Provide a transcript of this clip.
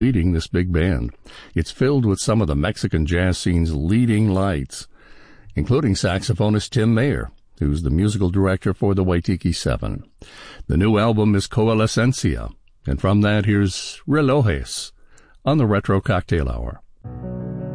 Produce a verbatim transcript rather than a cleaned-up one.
leading this big band. It's filled with some of the Mexican jazz scene's leading lights, including saxophonist Tim Mayer, who's the musical director for the Waitiki Seven. The new album is Coalescencia, and from that, here's Relojes on the Retro Cocktail Hour.